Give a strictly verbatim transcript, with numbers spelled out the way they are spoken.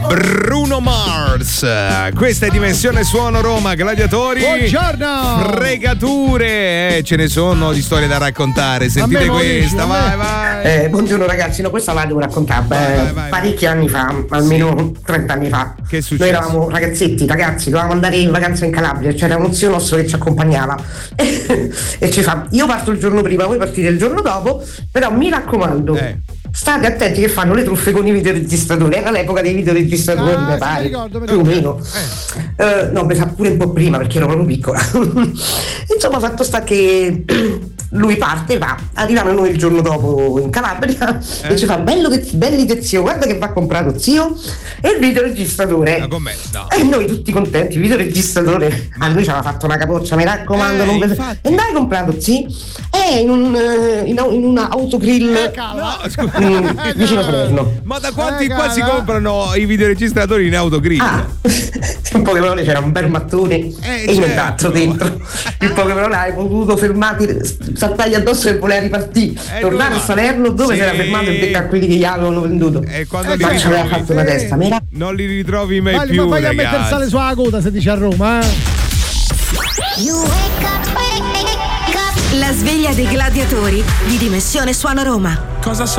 Bruno Mars. Questa è Dimensione Suono Roma, gladiatori. Buongiorno. Fregature, eh, ce ne sono di storie da raccontare. Sentite questa, dici, vai, vai. Eh, buongiorno ragazzi, no, questa la devo raccontare. Vai, vai, vai, parecchi vai. anni fa, almeno sì. trenta anni fa. Che è successo? Noi eravamo ragazzetti, ragazzi, dovevamo andare in vacanza in Calabria. C'era uno zio nostro che ci accompagnava e ci fa: io parto il giorno prima, voi partite il giorno dopo, però mi raccomando. Eh. State attenti che fanno le truffe con i videoregistratori. Era l'epoca dei videoregistratori, ah, mi pare, ricordo, più o meno. Eh. Uh, no, mi sa pure un po' prima perché ero proprio piccola. Insomma, fatto sta che lui parte, va, arrivano noi il giorno dopo in Calabria eh. e ci fa: bello che belli che zio, guarda che va comprato zio, e il videoregistratore. No, con no. E noi tutti contenti, il videoregistratore. Ma... a lui ci aveva fatto una capoccia, mi raccomando, eh, non ve... e dai comprato zio? Eh, in un in, in una autogrill. Eh, no, scusa. Vicino Fresno. Ma da quanti eh, qua si comprano i videoregistratori in autogrill? Ah, in poche parole c'era un bel mattone eh, e certo. nient'altro dentro. In poche parole hai potuto fermarti, saltargli addosso e voleva ripartire, eh, tornare a Salerno dove sì. si era fermato e becca a quelli che gli avevano venduto. E quando eh, li ritrovi, aveva fatto una testa, mera. Non li ritrovi mai vai, più. Ma vai ragazzi. a mettere sale sulla coda se dici a Roma, eh? La sveglia dei gladiatori di Dimensione Suono Roma. Cosa so?